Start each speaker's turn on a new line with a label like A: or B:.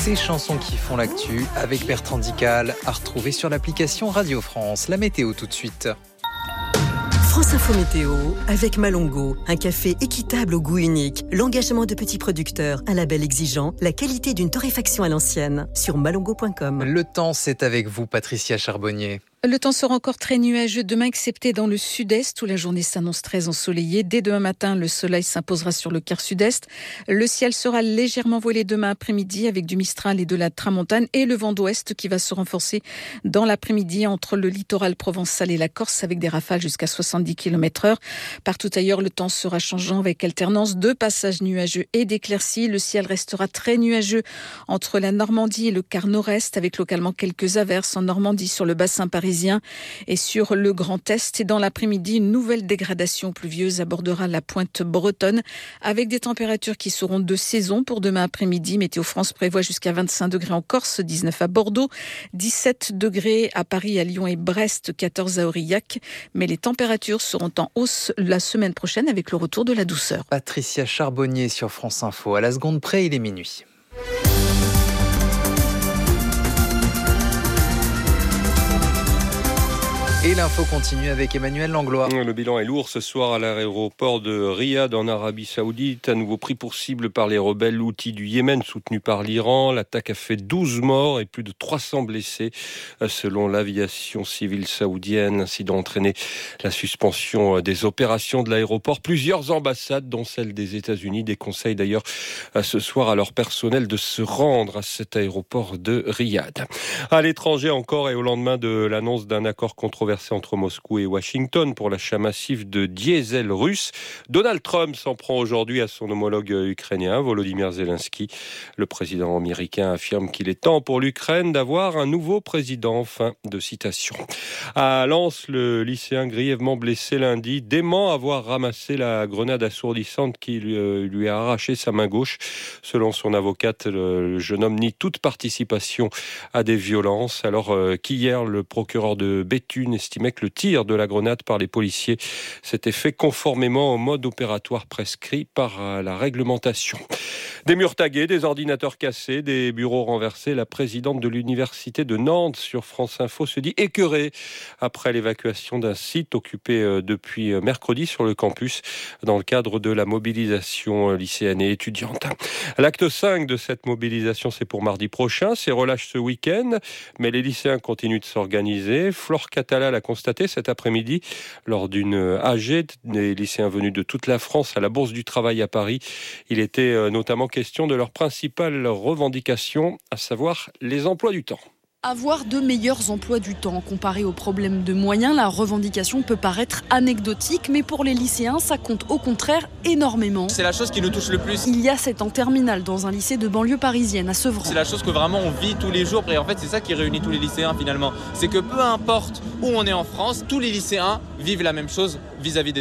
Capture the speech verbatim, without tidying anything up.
A: Ces chansons qui font l'actu avec Bertrand Dical à retrouver sur l'application Radio France. La météo tout de suite.
B: France Info Météo avec Malongo, un café équitable au goût unique, l'engagement de petits producteurs, un label exigeant, la qualité d'une torréfaction à l'ancienne. Sur malongo point com.
A: Le temps, c'est avec vous, Patricia Charbonnier.
C: Le temps sera encore très nuageux demain, excepté dans le sud-est où la journée s'annonce très ensoleillée. Dès demain matin, le soleil s'imposera sur le quart sud-est. Le ciel sera légèrement voilé demain après-midi avec du mistral et de la tramontane et le vent d'ouest qui va se renforcer dans l'après-midi entre le littoral provençal et la Corse avec des rafales jusqu'à soixante-dix kilomètres heure. Partout ailleurs, le temps sera changeant avec alternance de passages nuageux et d'éclaircies. Le ciel restera très nuageux entre la Normandie et le quart nord-est avec localement quelques averses en Normandie sur le bassin parisien et sur le Grand Est. Et dans l'après-midi, une nouvelle dégradation pluvieuse abordera la pointe bretonne avec des températures qui seront de saison pour demain après-midi. Météo France prévoit jusqu'à vingt-cinq degrés en Corse, dix-neuf à Bordeaux, dix-sept degrés à Paris, à Lyon et Brest, quatorze à Aurillac. Mais les températures seront en hausse la semaine prochaine avec le retour de la douceur.
A: Patricia Charbonnier sur France Info. À la seconde près, il est minuit. Et l'info continue avec Emmanuel Langlois.
D: Le bilan est lourd ce soir à l'aéroport de Riyad en Arabie Saoudite. À nouveau pris pour cible par les rebelles houthis du Yémen soutenus par l'Iran. L'attaque a fait douze morts et plus de trois cents blessés selon l'aviation civile saoudienne. Incident a entraîné la suspension des opérations de l'aéroport. Plusieurs ambassades, dont celle des États-Unis, déconseillent d'ailleurs ce soir à leur personnel de se rendre à cet aéroport de Riyad. À l'étranger encore et au lendemain de l'annonce d'un accord controversé entre Moscou et Washington pour l'achat massif de diesel russe, Donald Trump s'en prend aujourd'hui à son homologue ukrainien, Volodymyr Zelensky. Le président américain affirme qu'il est temps pour l'Ukraine d'avoir un nouveau président. Fin de citation. À Lens, le lycéen grièvement blessé lundi dément avoir ramassé la grenade assourdissante qui lui, lui a arraché sa main gauche. Selon son avocate, le jeune homme nie toute participation à des violences, alors qu'hier, le procureur de Béthune estimait que le tir de la grenade par les policiers s'était fait conformément au mode opératoire prescrit par la réglementation. Des murs tagués, des ordinateurs cassés, des bureaux renversés. La présidente de l'université de Nantes sur France Info se dit écœurée après l'évacuation d'un site occupé depuis mercredi sur le campus dans le cadre de la mobilisation lycéenne et étudiante. L'acte cinq de cette mobilisation, c'est pour mardi prochain. C'est relâche ce week-end, mais les lycéens continuent de s'organiser. Flore Catala l'a constaté cet après-midi lors d'une A G des lycéens venus de toute la France à la Bourse du Travail à Paris. Il était notamment question de leur principale revendication, à savoir les emplois du temps.
E: Avoir de meilleurs emplois du temps. Comparé aux problèmes de moyens, la revendication peut paraître anecdotique, mais pour les lycéens, ça compte au contraire énormément.
F: C'est la chose qui nous touche le plus.
E: Il y a sept ans en terminale dans un lycée de banlieue parisienne à Sevran.
F: C'est la chose que vraiment on vit tous les jours et en fait c'est ça qui réunit tous les lycéens finalement. C'est que peu importe où on est en France, tous les lycéens vivent la même chose vis-à-vis des